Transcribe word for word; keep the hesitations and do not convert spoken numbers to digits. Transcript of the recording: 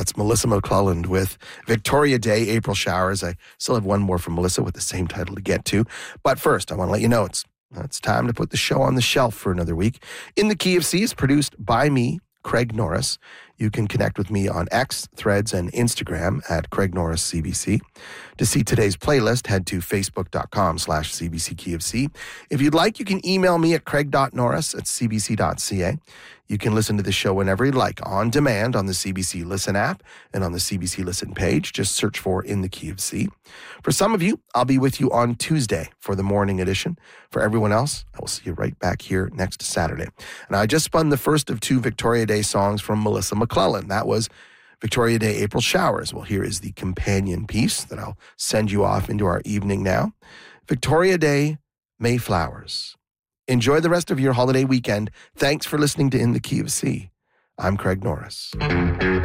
That's Melissa McClelland with Victoria Day, April Showers. I still have one more from Melissa with the same title to get to. But first, I want to let you know it's, it's time to put the show on the shelf for another week. In the Key of C is produced by me, Craig Norris. You can connect with me on X, Threads, and Instagram at Craig Norris C B C. To see today's playlist, head to facebook.com slash CBC Key of C. If you'd like, you can email me at craig.norris at cbc.ca. You can listen to the show whenever you like, on demand on the C B C Listen app and on the C B C Listen page. Just search for In the Key of C. For some of you, I'll be with you on Tuesday for the morning edition. For everyone else, I will see you right back here next Saturday. And I just spun the first of two Victoria Day songs from Melissa McClelland. That was Victoria Day, April Showers. Well, here is the companion piece that I'll send you off into our evening now. Victoria Day, Mayflowers. Enjoy the rest of your holiday weekend. Thanks for listening to In the Key of C. I'm Craig Norris.